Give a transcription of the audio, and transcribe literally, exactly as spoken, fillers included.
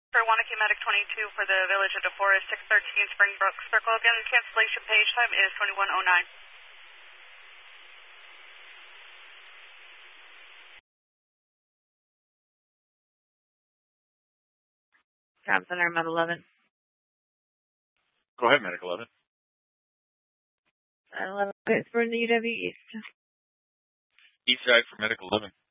For Wanakee Medic twenty-two for the Village of DeForest, six thirteen Springbrook Circle. Again, cancellation page time is twenty-one oh nine. Crab Center, Med eleven. Go ahead, Medic eleven. Med eleven, it's for the U W East. East side for Medic eleven.